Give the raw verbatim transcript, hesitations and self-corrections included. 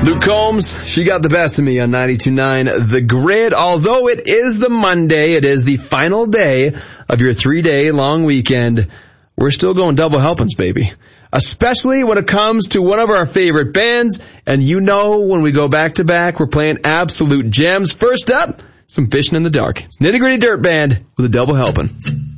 Luke Combs, She Got the Best of Me on ninety-two point nine The Grid. Although it is the Monday, it is the final day of your three-day long weekend, we're still going double helpings, baby. Especially when it comes to one of our favorite bands. And you know when we go back-to-back, we're playing absolute gems. First up, some Fishing in the Dark. It's Nitty Gritty Dirt Band with a double helping.